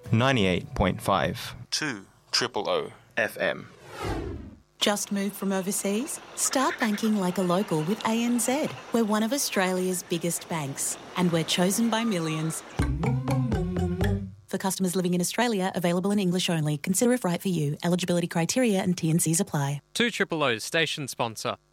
98.5. 2 OOO FM. Just moved from overseas? Start banking like a local with ANZ. We're one of Australia's biggest banks, and we're chosen by millions. For customers living in Australia, available in English only. Consider if right for you. Eligibility criteria and T&Cs apply. 2 OOO's station sponsor.